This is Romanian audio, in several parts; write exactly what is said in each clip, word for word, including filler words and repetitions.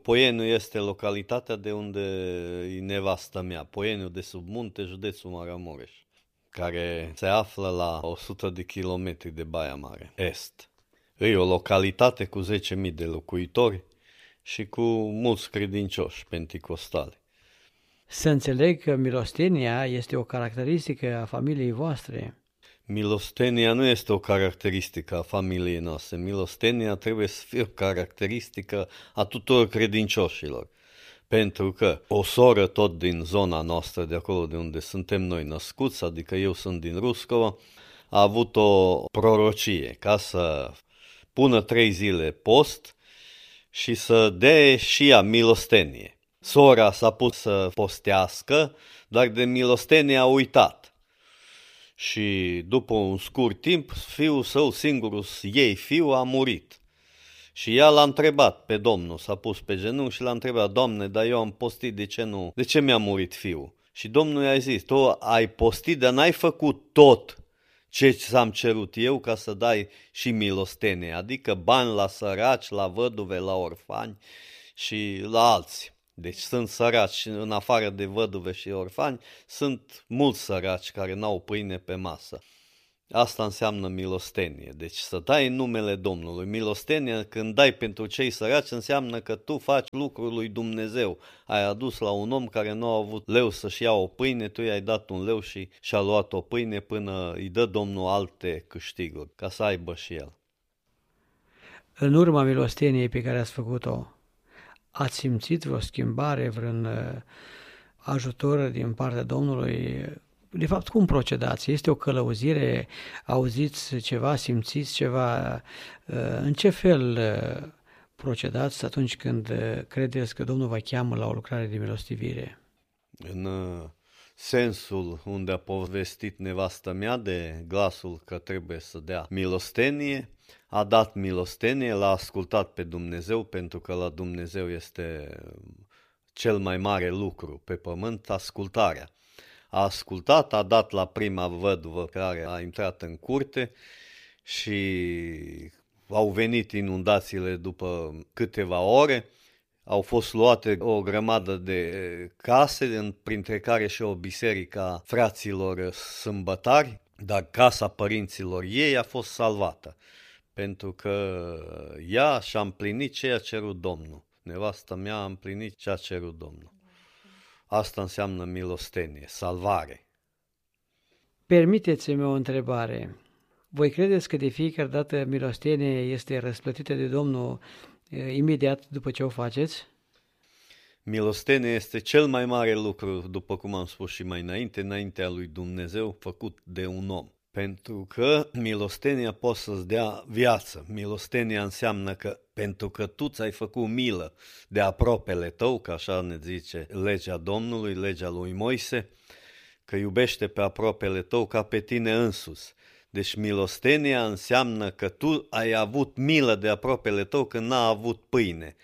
Poieniu este localitatea de unde e nevastă mea, Poieniu de sub munte, județul Maramureș, care se află la o sută de kilometri de Baia Mare, est. E o localitate cu zece mii de locuitori și cu mulți credincioși penticostali. Să înțeleg că milostenia este o caracteristică a familiei voastre. Milostenia nu este o caracteristică a familiei noastre. Milostenia trebuie să fie o caracteristică a tuturor credincioșilor. Pentru că o soră tot din zona noastră, de acolo de unde suntem noi născuți, adică eu sunt din Ruscova, a avut o prorocie ca să pună trei zile post și să dea și ea milostenie. Sora s-a pus să postească, dar de milostenie a uitat. Și după un scurt timp, fiul său, singurul ei fiu, a murit. Și ea l-a întrebat pe Domnul, s-a pus pe genunchi și l-a întrebat: Doamne, dar eu am postit, de ce nu? De ce mi-a murit fiul? Și Domnul i-a zis: tu ai postit, dar n-ai făcut tot ce ți-am cerut eu ca să dai și milostenie, adică bani la săraci, la văduve, la orfani și la alții. Deci sunt săraci, în afară de văduve și orfani, sunt mulți săraci care n-au pâine pe masă. Asta înseamnă milostenie. Deci să dai în numele Domnului. Milostenia, când dai pentru cei săraci, înseamnă că tu faci lucrul lui Dumnezeu. Ai adus la un om care nu a avut leu să-și ia o pâine, tu i-ai dat un leu și și-a luat o pâine până îi dă Domnul alte câștiguri, ca să aibă și el. În urma milosteniei pe care ați făcut-o, ați simțit vreo schimbare, vreun ajutor din partea Domnului? De fapt, cum procedați? Este o călăuzire? Auziți ceva? Simțiți ceva? În ce fel procedați atunci când credeți că Domnul vă cheamă la o lucrare de milostivire? În sensul unde a povestit nevastă mea de glasul că trebuie să dea milostenie, a dat milostenie, l-a ascultat pe Dumnezeu, pentru că la Dumnezeu este cel mai mare lucru pe pământ, ascultarea. A ascultat, a dat la prima văduvă care a intrat în curte și au venit inundațiile după câteva ore. Au fost luate o grămadă de case, printre care și o biserică a fraților sâmbătari, dar casa părinților ei a fost salvată, pentru că ea și-a împlinit ce a cerut Domnul. Nevastă mea a împlinit ce a cerut Domnul. Asta înseamnă milostenie, salvare. Permiteți-mi o întrebare. Voi credeți că de fiecare dată milostenie este răsplătită de Domnul imediat după ce o faceți? Milostenie este cel mai mare lucru, după cum am spus și mai înainte, înaintea lui Dumnezeu, făcut de un om. Pentru că milostenia poate să-ți dea viață. Milostenia înseamnă că pentru că tu ți-ai făcut milă de aproapele tău, că așa ne zice legea Domnului, legea lui Moise, că iubește pe aproapele tău ca pe tine însuți. Deci milostenia înseamnă că tu ai avut milă de aproapele tău când n-a avut pâine.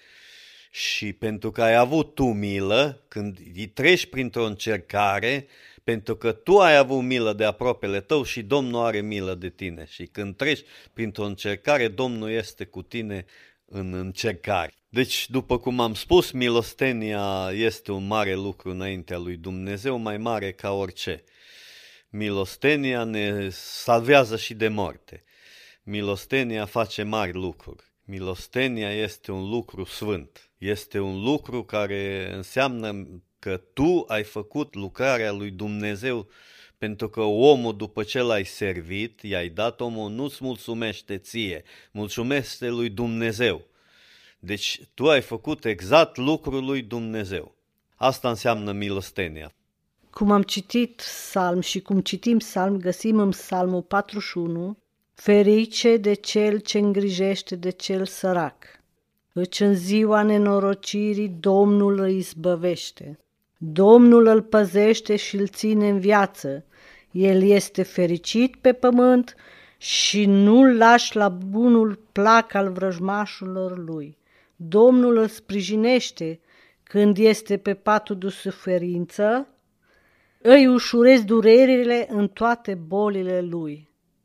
Și pentru că ai avut tu milă, când îi treci printr-o încercare, pentru că tu ai avut milă de aproapele tău și Domnul are milă de tine. Și când treci printr-o încercare, Domnul este cu tine în încercare. Deci, după cum am spus, milostenia este un mare lucru înaintea lui Dumnezeu, mai mare ca orice. Milostenia ne salvează și de moarte. Milostenia face mari lucruri. Milostenia este un lucru sfânt. Este un lucru care înseamnă că tu ai făcut lucrarea lui Dumnezeu, pentru că omul, după ce l-ai servit, i-ai dat, omul nu-ți mulțumește ție, mulțumește lui Dumnezeu. Deci tu ai făcut exact lucrul lui Dumnezeu. Asta înseamnă milostenia. Cum am citit psalm și cum citim psalm, găsim în psalmul patruzeci și unu: ferice de cel ce îngrijește de cel sărac, căci în ziua nenorocirii Domnul îi izbăvește. Domnul îl păzește și îl ține în viață. El este fericit pe pământ și nu-l lași la bunul plac al vrăjmașilor lui. Domnul îl sprijinește când este pe patul de suferință, îi ușurez durerile în toate bolile lui.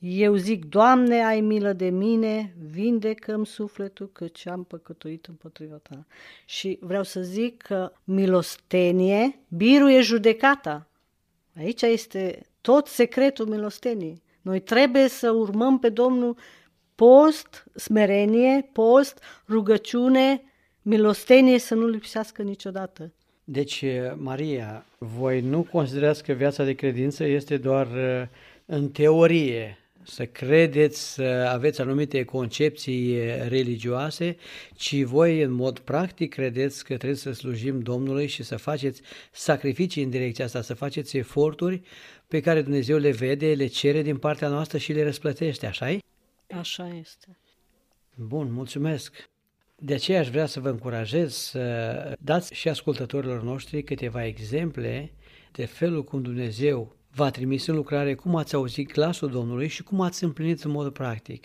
Eu zic, Doamne, ai milă de mine, vindecă-mi sufletul căci am păcătuit împotriva ta. Și vreau să zic că milostenie biruie judecata. Aici este tot secretul milosteniei. Noi trebuie să urmăm pe Domnul post, smerenie, post, rugăciune, milostenie să nu lipsească niciodată. Deci, Maria, voi nu considerați că viața de credință este doar în teorie, să credeți, să aveți anumite concepții religioase, ci voi în mod practic credeți că trebuie să slujim Domnului și să faceți sacrificii în direcția asta, să faceți eforturi pe care Dumnezeu le vede, le cere din partea noastră și le răsplătește, așa-i? Așa este. Bun, mulțumesc! De aceea aș vrea să vă încurajez să dați și ascultătorilor noștri câteva exemple de felul cum Dumnezeu v-a trimis în lucrare, cum ați auzit glasul Domnului și cum ați împlinit în mod practic.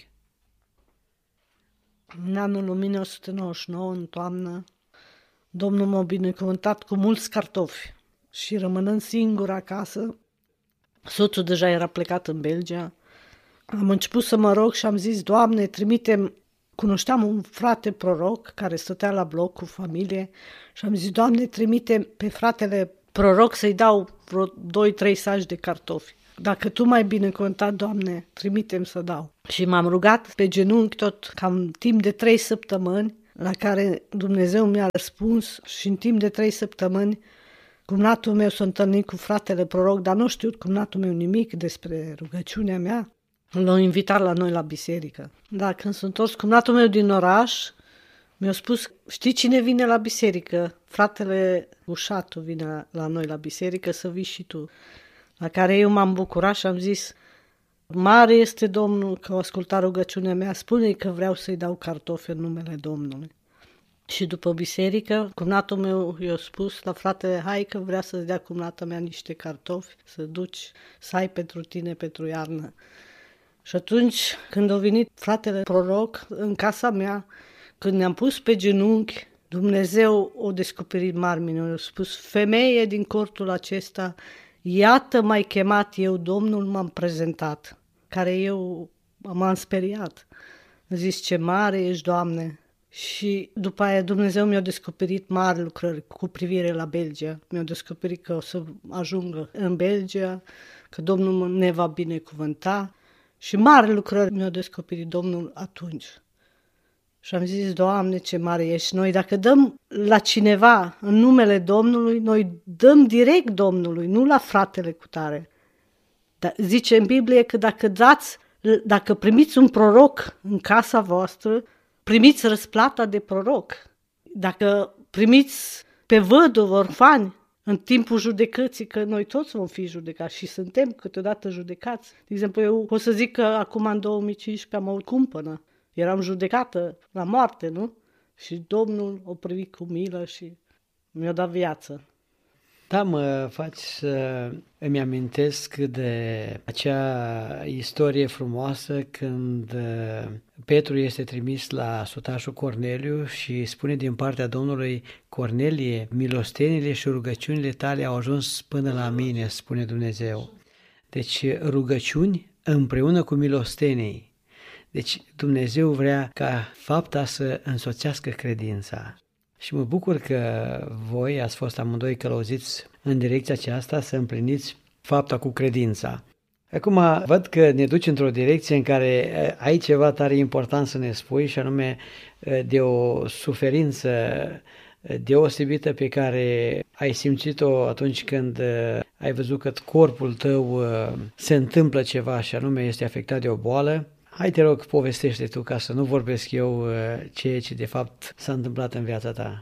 În anul o mie nouă sute nouăzeci și nouă, în toamnă, Domnul m-a binecuvântat cu mulți cartofi și rămânând singur acasă, soțul deja era plecat în Belgia, am început să mă rog și am zis, Doamne, trimite-mi. Cunoșteam un frate proroc care stătea la bloc cu familie și am zis, Doamne, trimite pe fratele proroc să-i dau vreo doi trei saci de cartofi. Dacă Tu m-ai binecuvântat, Doamne, trimite-mi să dau. Și m-am rugat pe genunchi tot cam timp de trei săptămâni, la care Dumnezeu mi-a răspuns și în timp de trei săptămâni cumnatul meu s-a întâlnit cu fratele proroc, dar nu știu cumnatul meu nimic despre rugăciunea mea. L-au invitat la noi la biserică. Dar când s-a întors cumnatul meu din oraș, mi-a spus, știi cine vine la biserică? Fratele Ușatu vine la, la noi la biserică, să vii și tu. La care eu m-am bucurat și am zis, mare este Domnul că a ascultat rugăciunea mea, spune-i că vreau să-i dau cartofi în numele Domnului. Și după biserică, cumnatul meu i-a spus la fratele, hai că vrea să-ți dea cumnata mea niște cartofi, să duci, să ai pentru tine, pentru iarnă. Și atunci, când a venit fratele proroc în casa mea, când ne-am pus pe genunchi, Dumnezeu a descoperit mari minuni. A spus, femeie din cortul acesta, iată m-ai chemat eu, Domnul m-am prezentat, care eu m-am speriat. A zis, ce mare ești, Doamne! Și după aia Dumnezeu mi-a descoperit mari lucrări cu privire la Belgia. Mi-a descoperit că o să ajungă în Belgia, că Domnul ne va binecuvânta. Și mari lucrări mi-a descoperit Domnul atunci. Și am zis, Doamne, ce mare ești. Noi dacă dăm la cineva în numele Domnului, noi dăm direct Domnului, nu la fratele cu tare. Dar zice în Biblie că dacă dați, dacă primiți un proroc în casa voastră, primiți răsplata de proroc. Dacă primiți pe văduv, orfani, în timpul judecății, că noi toți vom fi judecați și suntem câteodată judecați. De exemplu, eu o să zic că acum în două mii cincisprezece am avut cumpănă. Eram judecată la moarte, nu? Și Domnul o privit cu milă și mi-a dat viață. Da, mă faci să îmi amintesc de acea istorie frumoasă când Petru este trimis la sutașul Corneliu și spune din partea Domnului, Cornelie, milostenile și rugăciunile tale au ajuns până la mine, spune Dumnezeu. Deci rugăciuni împreună cu milostenii. Deci Dumnezeu vrea ca fapta să însoțească credința. Și mă bucur că voi ați fost amândoi călăuziți în direcția aceasta să împliniți fapta cu credința. Acum văd că ne duci într-o direcție în care ai ceva tare important să ne spui și anume de o suferință deosebită pe care ai simțit-o atunci când ai văzut că corpul tău se întâmplă ceva și anume este afectat de o boală. Hai, te rog, povestește tu ca să nu vorbesc eu ceea ce de fapt s-a întâmplat în viața ta.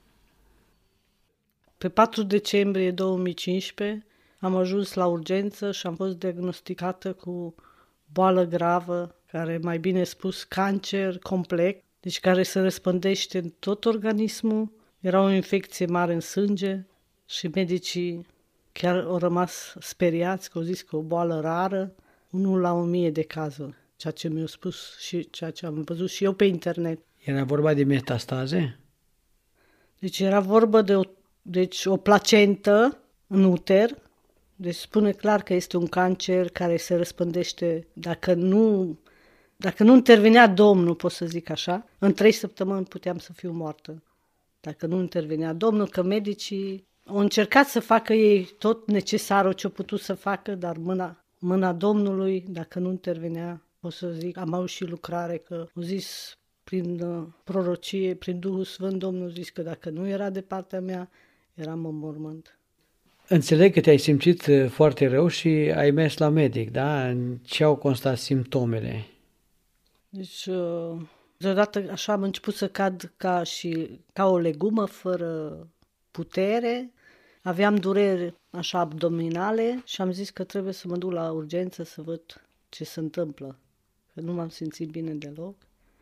Pe patru decembrie două mii cincisprezece am ajuns la urgență și am fost diagnosticată cu boală gravă, care mai bine spus cancer complex, deci care se răspândește în tot organismul. Era o infecție mare în sânge și medicii chiar au rămas speriați, că au zis că o boală rară, unul la o mie de cazuri. Ceea ce mi-au spus și ceea ce am văzut și eu pe internet. Era vorba de metastaze? Deci era vorba de o, deci o placentă în uter, Deci spune clar că este un cancer care se răspândește, dacă nu, dacă nu intervenea Domnul, pot să zic așa, în trei săptămâni puteam să fiu moartă. Dacă nu intervenea Domnul, că medicii au încercat să facă ei tot necesarul ce au putut să facă, dar mâna, mâna Domnului, dacă nu intervenea, pot să zic, am auzit și lucrare, că au zis prin uh, prorocie, prin Duhul Sfânt, Domnul a zis că dacă nu era de partea mea, eram în mormânt. Înțeleg că te-ai simțit foarte rău și ai mers la medic, da? În ce au constat simptomele? Deci, deodată așa am început să cad ca, și, ca o legumă fără putere. Aveam dureri așa abdominale și am zis că trebuie să mă duc la urgență să văd ce se întâmplă. Că nu m-am simțit bine deloc.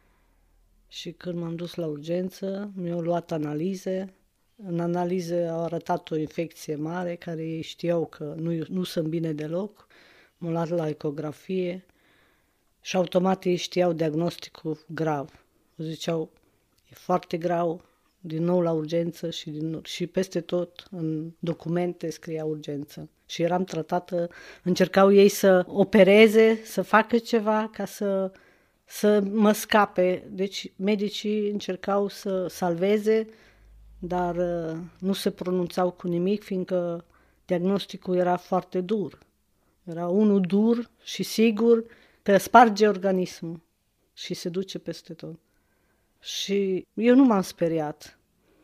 Și când m-am dus la urgență, mi-au luat analize. În analize au arătat o infecție mare, care ei știau că nu, nu sunt bine deloc. M-au luat la ecografie și automat ei știau diagnosticul grav. Ziceau, e foarte grav, din nou la urgență și, din nou, și peste tot în documente scria urgență. Și eram tratată, încercau ei să opereze, să facă ceva ca să, să mă scape. Deci medicii încercau să salveze, dar uh, nu se pronunțau cu nimic, fiindcă diagnosticul era foarte dur. Era unul dur și sigur că sparge organismul și se duce peste tot. Și eu nu m-am speriat.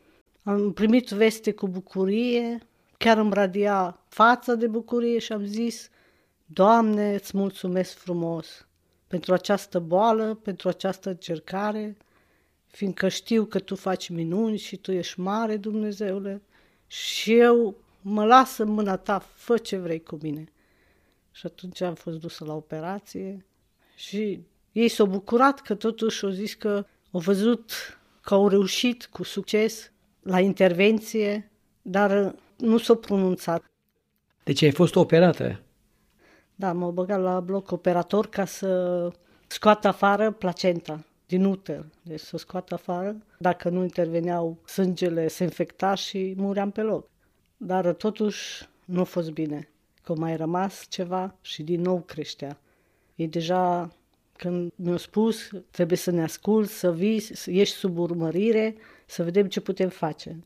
Am primit veste cu bucurie, chiar îmi radia fața de bucurie și am zis, Doamne, îți mulțumesc frumos pentru această boală, pentru această încercare, fiindcă știu că Tu faci minuni și Tu ești mare, Dumnezeule, și eu mă las în mâna Ta, fă ce vrei cu mine. Și atunci am fost dusă la operație și ei s-au bucurat că totuși au zis că au văzut că au reușit cu succes la intervenție, dar nu s-au pronunțat. Deci ai fost operată? Da, m-au băgat la bloc operator ca să scoată afară placenta din uter. Deci să scoată afară. Dacă nu interveneau, sângele se infecta și muream pe loc. Dar totuși nu a fost bine, că mai rămas ceva și din nou creștea. Ei deja, când mi-au spus, trebuie să ne asculți, să vii, să ieși sub urmărire, să vedem ce putem face.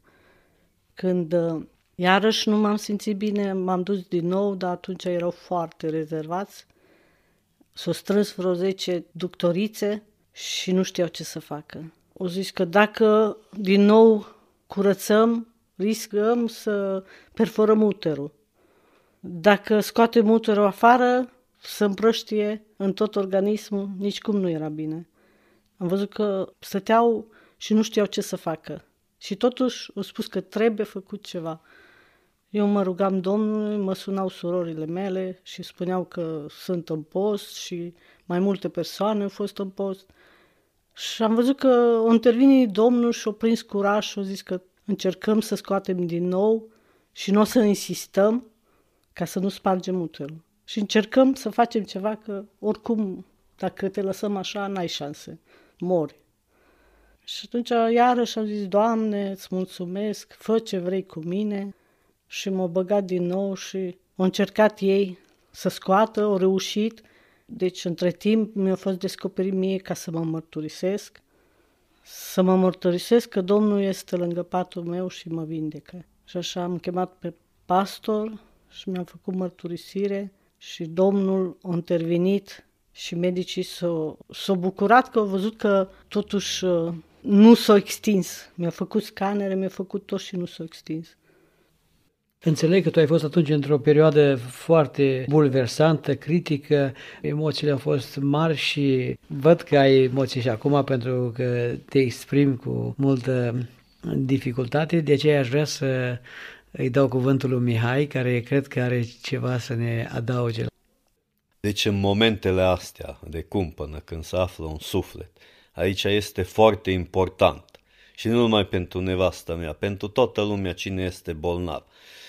Când iarăși nu m-am simțit bine, m-am dus din nou, dar atunci erau foarte rezervați. S-au strâns vreo zece doctorițe și nu știau ce să facă. Au zis că dacă din nou curățăm, riscăm să perforăm uterul. Dacă scoatem uterul afară, să împrăștie în tot organismul, nici cum nu era bine. Am văzut că stăteau și nu știau ce să facă. Și totuși au spus că trebuie făcut ceva. Eu mă rugam Domnului, mă sunau surorile mele și spuneau că sunt în post și mai multe persoane au fost în post. Și am văzut că o intervine Domnul și o prins curaj și a zis că încercăm să scoatem din nou și nu o să insistăm ca să nu spargem uterul. Și încercăm să facem ceva, că oricum, dacă te lăsăm așa, n-ai șanse, mori. Și atunci iarăși am zis, Doamne, îți mulțumesc, fă ce vrei cu mine. Și m-au băgat din nou și au încercat ei să scoată, au reușit. Deci, între timp, mi-a fost descoperit mie ca să mă mărturisesc, să mă mărturisesc că Domnul este lângă patul meu și mă vindecă. Și așa am chemat pe pastor și mi-am făcut mărturisire și Domnul a intervenit și medicii s-au, s-au bucurat că au văzut că totuși nu s-au extins. Mi-a făcut scanere, mi-a făcut tot și nu s-au extins. Înțeleg că tu ai fost atunci într-o perioadă foarte bulversantă, critică, emoțiile au fost mari și văd că ai emoții și acum pentru că te exprimi cu multă dificultate, de aceea aș vrea să îi dau cuvântul lui Mihai, care cred că are ceva să ne adauge. Deci în momentele astea de cumpănă, când se află un suflet, aici este foarte important și nu numai pentru nevastă mea, pentru toată lumea cine este bolnav.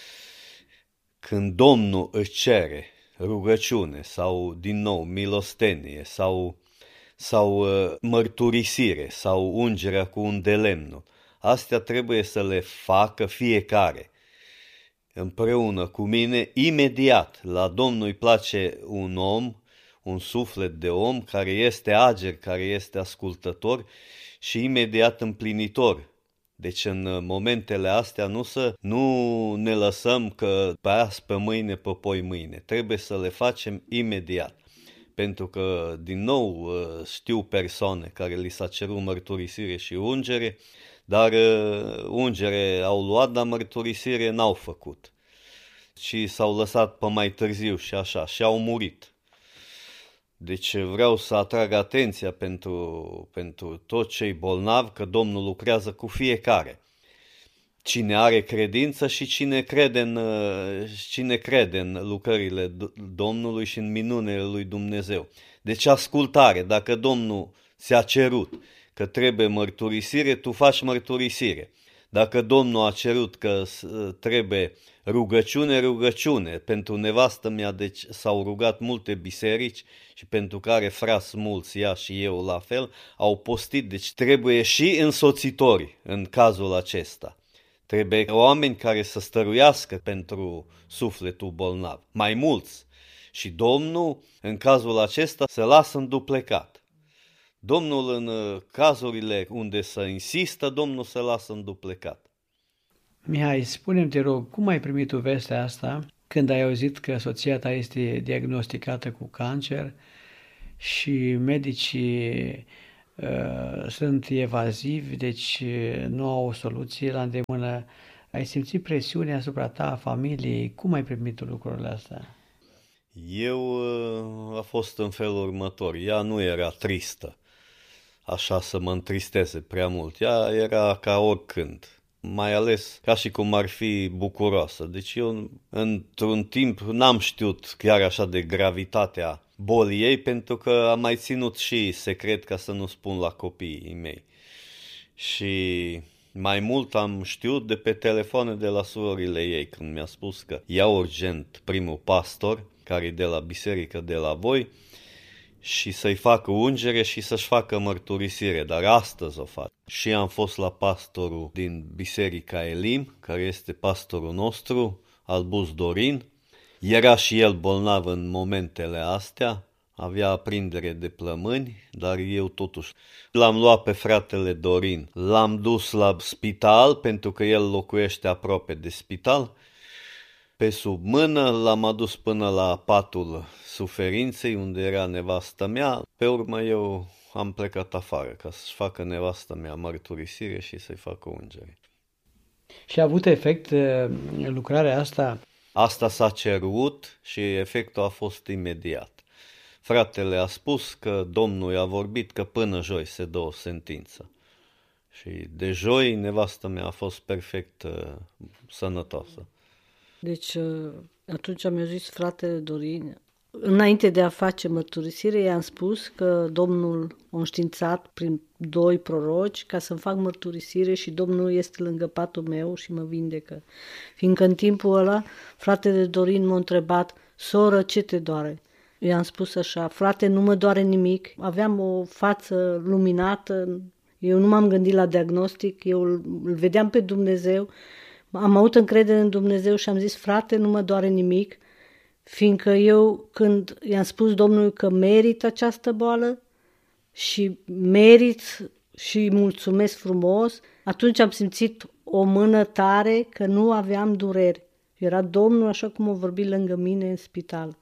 Când Domnul își cere rugăciune sau, din nou, milostenie sau, sau uh, mărturisire sau ungerea cu un de lemnul, astea trebuie să le facă fiecare. împreună cu mine, imediat. La Domnul îi place un om, un suflet de om care este ager, care este ascultător și imediat împlinitor. Deci în momentele astea nu să nu ne lăsăm că pe azi, pe mâine, pe poi mâine. Trebuie să le facem imediat. Pentru că, din nou, știu persoane care li s-a cerut mărturisire și ungere, dar ungere au luat, dar mărturisire n-au făcut. Și s-au lăsat pe mai târziu și așa, și au murit. Deci vreau să atrag atenția pentru, pentru toți cei bolnavi că Domnul lucrează cu fiecare. Cine are credință și cine crede în, cine crede în lucrările Domnului și în minunile lui Dumnezeu. Deci ascultare, dacă Domnul ți-a cerut că trebuie mărturisire, tu faci mărturisire. Dacă Domnul a cerut că trebuie rugăciune, rugăciune. Pentru nevastă mea deci, s-au rugat multe biserici și pentru care frați mulți, ea și eu la fel, au postit. Deci trebuie și însoțitori în cazul acesta. Trebuie oameni care să stăruiască pentru sufletul bolnav. Mai mulți. Și Domnul, în cazul acesta, se lasă înduplecat. Domnul, în cazurile unde se insistă, Domnul se lasă înduplecat. Mihai, spune-mi, te rog, cum ai primit tu vestea asta când ai auzit că soția ta este diagnosticată cu cancer și medicii uh, sunt evazivi, deci nu au o soluție la îndemână? Ai simțit presiunea asupra ta, a familiei? Cum ai primit tu lucrurile astea? Eu uh, a fost în felul următor. Ea nu era tristă, așa să mă întristeze prea mult. Ea era ca oricând. Mai ales ca și cum ar fi bucuroasă. Deci eu într-un timp n-am știut chiar așa de gravitatea bolii ei, pentru că am mai ținut și secret ca să nu spun la copiii mei. Și mai mult am știut de pe telefoane de la surorile ei, când mi-a spus că ia urgent primul pastor, care e de la biserică de la voi, și să-i facă ungere și să-și facă mărturisire, dar astăzi o fac. Și am fost la pastorul din biserica Elim, care este pastorul nostru, Albus Dorin. Era și el bolnav în momentele astea, avea aprindere de plămâni, dar eu totuși l-am luat pe fratele Dorin. L-am dus la spital, pentru că el locuiește aproape de spital. Pe sub mână l-am adus până la patul suferinței, unde era nevastă mea. Pe urmă eu am plecat afară ca să-și facă nevastă mea mărturisire și să-i facă ungere. Și a avut efect lucrarea asta? Asta s-a cerut și efectul a fost imediat. Fratele a spus că Domnul i-a vorbit că până joi se dă o sentință. Și de joi nevastă mea a fost perfect uh, sănătoasă. Deci atunci mi-a zis fratele Dorin, înainte de a face mărturisire, i-am spus că Domnul a înștiințat prin doi proroci ca să-mi fac mărturisire și Domnul este lângă patul meu și mă vindecă. Fiindcă în timpul ăla, fratele Dorin m-a întrebat, soră, ce te doare? I-am spus așa, frate, nu mă doare nimic, aveam o față luminată, eu nu m-am gândit la diagnostic, eu îl vedeam pe Dumnezeu. Am avut încredere în Dumnezeu și am zis, frate, nu mă doare nimic, fiindcă eu când i-am spus Domnului că merit această boală și merit și mulțumesc frumos, atunci am simțit o mână tare că nu aveam dureri. Era Domnul așa cum a vorbit lângă mine în spital.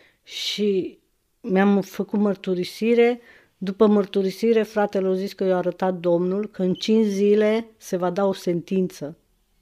Și mi-am făcut mărturisire. După mărturisire, fratele a zis că i-a arătat Domnul că în cinci zile se va da o sentință.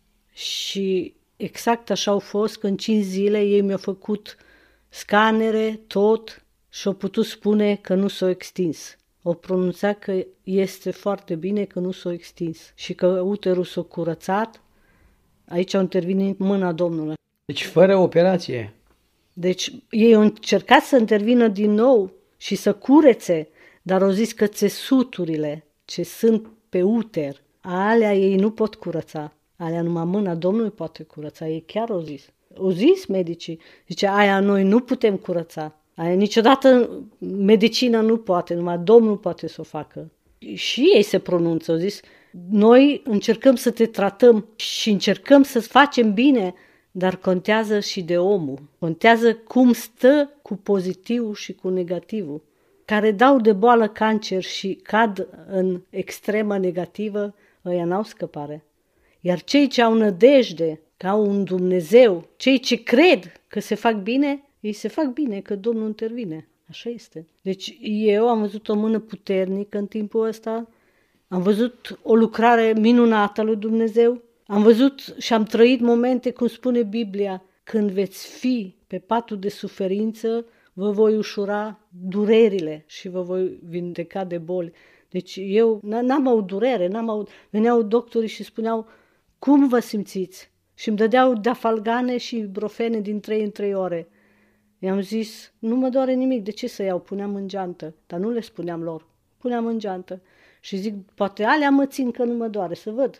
Și exact așa au fost, că în cinci zile ei mi-au făcut scanere, tot, și au putut spune că nu s-au extins. Au pronunțat că este foarte bine că nu s-au extins și că uterul s-a curățat. Aici au intervenit mâna Domnului. Deci fără operație. Deci ei au încercat să intervină din nou și să curețe, dar au zis că țesuturile ce sunt pe uter, alea ei nu pot curăța. Alea numai mâna Domnului poate curăța. Ei chiar au zis. Au zis medicii. Zice, aia noi nu putem curăța. Aia niciodată medicina nu poate, numai Domnul poate să o facă. Și ei se pronunță. Au zis, noi încercăm să te tratăm și încercăm să facem bine, dar contează și de omul. Contează cum stă cu pozitivul și cu negativul. Care dau de boală cancer și cad în extremă negativă, ăia n-au scăpare. Iar cei ce au nădejde, că au un Dumnezeu, cei ce cred că se fac bine, ei se fac bine, că Domnul intervine. Așa este. Deci eu am văzut o mână puternică în timpul ăsta, am văzut o lucrare minunată a lui Dumnezeu, am văzut și am trăit momente, cum spune Biblia, când veți fi pe patul de suferință, vă voi ușura durerile și vă voi vindeca de boli. Deci eu n-am avut durere, n-am avut... Veneau doctorii și spuneau, cum vă simțiți? Și îmi dădeau dafalgane și ibuprofene din trei în trei ore. I-am zis, nu mă doare nimic, de ce să iau? Puneam în geantă, dar nu le spuneam lor. Puneam în geantă și zic, poate alea mă țin că nu mă doare, să văd.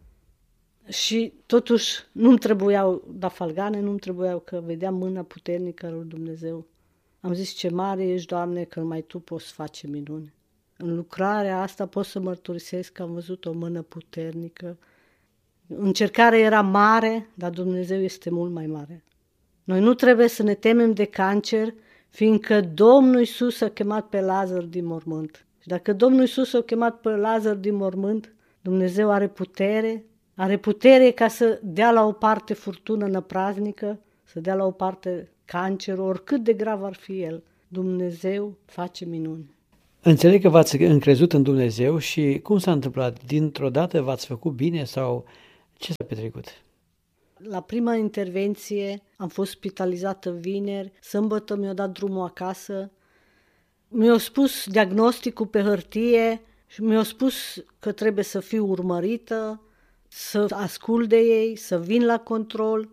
Și totuși nu-mi trebuiau dafalgane, nu-mi trebuiau, că vedeam mâna puternică a lui Dumnezeu. Am zis, ce mare ești, Doamne, că numai Tu poți face minuni. În lucrarea asta pot să mărturisesc că am văzut o mână puternică. Încercarea era mare, dar Dumnezeu este mult mai mare. Noi nu trebuie să ne temem de cancer, fiindcă Domnul Iisus a chemat pe Lazar din mormânt. Și dacă Domnul Iisus a chemat pe Lazar din mormânt, Dumnezeu are putere, are putere ca să dea la o parte furtună năpraznică, să dea la o parte cancerul, oricât de grav ar fi el. Dumnezeu face minuni. Înțeleg că v-ați încrezut în Dumnezeu și cum s-a întâmplat? Dintr-o dată v-ați făcut bine sau ce s-a petrecut? La prima intervenție am fost spitalizată vineri, sâmbătă mi-a dat drumul acasă, mi-au spus diagnosticul pe hârtie și mi-au spus că trebuie să fiu urmărită, să ascult de ei, să vin la control,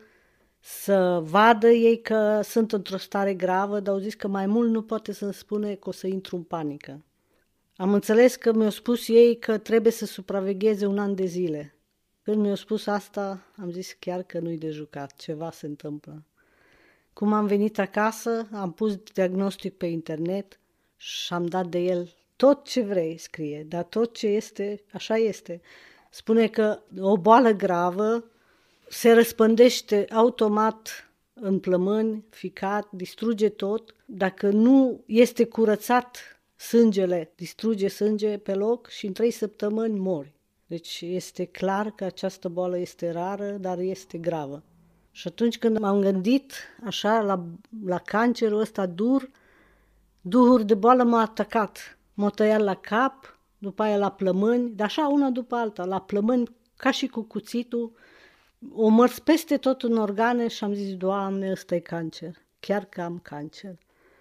să vadă ei că sunt într-o stare gravă, dar au zis că mai mult nu poate să-mi spune că o să intru în panică. Am înțeles că mi-au spus ei că trebuie să supravegheze un an de zile. Când mi-au spus asta, am zis chiar că nu-i de jucat, ceva se întâmplă. Cum am venit acasă, am pus diagnostic pe internet și am dat de el tot ce vrei, scrie, dar tot ce este, așa este. Spune că o boală gravă se răspândește automat în plămâni, ficat, distruge tot. Dacă nu este curățat sângele, distruge sânge pe loc și în trei săptămâni mori. Deci este clar că această boală este rară, dar este gravă. Și atunci când m-am gândit așa la, la cancerul ăsta dur, duhuri de boală m-a atacat. M-a tăiat la cap, după aia la plămâni, dar așa una după alta, la plămâni ca și cu cuțitul, o mărs peste tot în organe și am zis, Doamne, ăsta e cancer, chiar că am cancer.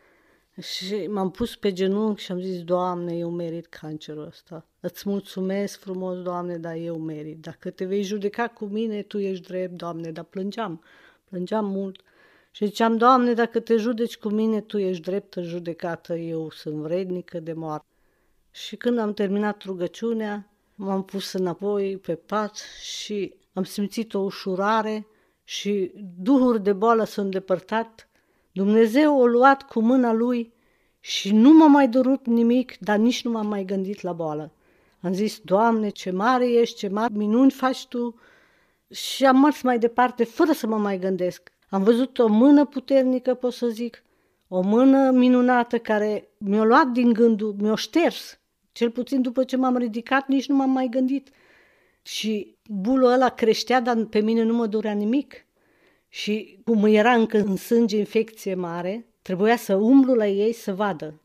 Și m-am pus pe genunchi și am zis, Doamne, eu merit cancerul ăsta. Îți mulțumesc frumos, Doamne, dar eu merit. Dacă te vei judeca cu mine, Tu ești drept, Doamne, dar plângeam, plângeam mult. Și ziceam, Doamne, dacă te judeci cu mine, Tu ești dreptă judecată, eu sunt vrednică de moarte. Și când am terminat rugăciunea, m-am pus înapoi pe pat și am simțit o ușurare și duhuri de boală s-au îndepărtat. Dumnezeu a luat cu mâna Lui și nu m-a mai durut nimic, dar nici nu m-am mai gândit la boală. Am zis, Doamne, ce mare ești, ce mari minuni faci Tu, și am mers mai departe fără să mă mai gândesc. Am văzut o mână puternică, pot să zic, o mână minunată care mi-a luat din gândul, mi-a șters. Cel puțin după ce m-am ridicat, nici nu m-am mai gândit. Și bulul ăla creștea, dar pe mine nu mă durea nimic. Și cum era încă în sânge infecție mare, trebuia să umblu la ei să vadă.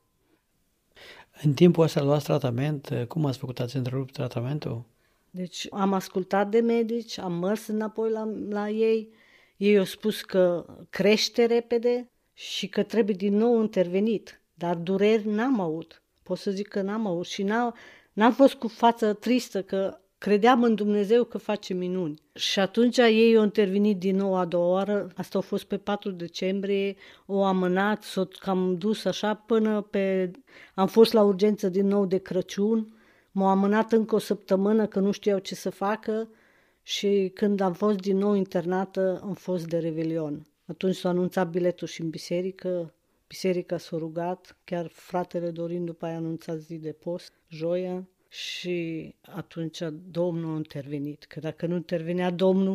În timpul ăsta luați tratament, cum ați făcut? Ați întrerupt tratamentul? Deci am ascultat de medici, am mers înapoi la, la ei, ei au spus că crește repede și că trebuie din nou intervenit, dar dureri n-am avut. Pot să zic că n-am avut și n-am, n-am fost cu față tristă, că credeam în Dumnezeu că face minuni. Și atunci ei au intervenit din nou a doua oară, asta a fost pe patru decembrie, o amânat, s-o cam dus așa până pe... Am fost la urgență din nou de Crăciun, m-au amânat încă o săptămână că nu știau ce să facă și când am fost din nou internată am fost de Revelion. Atunci s-a anunțat biletul și în biserică, biserica s-a rugat, chiar fratele Dorin după aia a anunțat zi de post, joia, și atunci Domnul a intervenit, că dacă nu intervenea Domnul,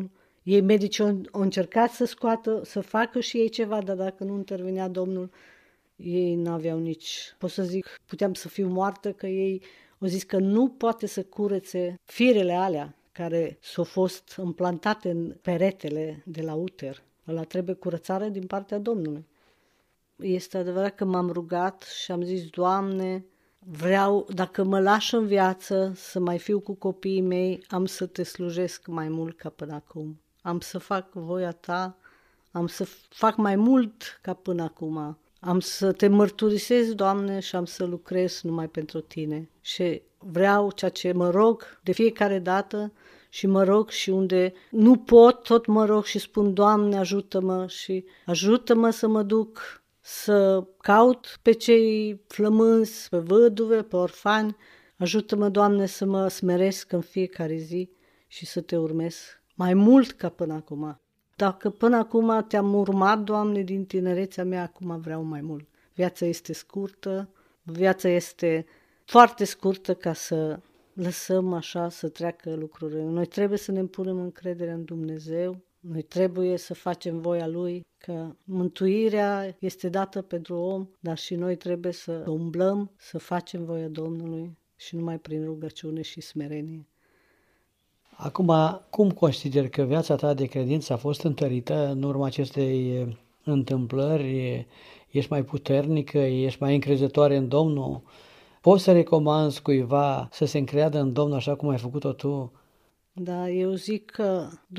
Ei medicii au, au încercat să scoată, să facă și ei ceva, dar dacă nu intervenea Domnul, ei n-aveau nici, pot să zic, puteam să fiu moartă, că ei au zis că nu poate să curețe firele alea care s-au fost implantate în peretele de la uter. Ăla trebuie curățare din partea Domnului. Este adevărat că m-am rugat și am zis, Doamne, vreau, dacă mă lași în viață să mai fiu cu copiii mei, am să te slujesc mai mult ca până acum. Am să fac voia ta, am să fac mai mult ca până acum. Am să te mărturisesc, Doamne, și am să lucrez numai pentru tine. Și vreau ceea ce mă rog de fiecare dată și mă rog și unde nu pot, tot mă rog și spun, Doamne, ajută-mă și ajută-mă să mă duc să caut pe cei flămânzi, pe văduve, pe orfani. Ajută-mă, Doamne, să mă smeresc în fiecare zi și să te urmez mai mult ca până acum. Dacă până acum te-am urmat, Doamne, din tinerețea mea, acum vreau mai mult. Viața este scurtă, viața este foarte scurtă ca să lăsăm așa să treacă lucrurile. Noi trebuie să ne punem încredere în Dumnezeu, noi trebuie să facem voia Lui, că mântuirea este dată pentru om, dar și noi trebuie să umblăm, să facem voia Domnului și numai prin rugăciune și smerenie. Acum, cum consider că viața ta de credință a fost întărită în urma acestei întâmplări? Ești mai puternică, ești mai încrezătoare în Domnul? Poți să recomanzi cuiva să se încreadă în Domnul așa cum ai făcut-o tu? Da, eu zic că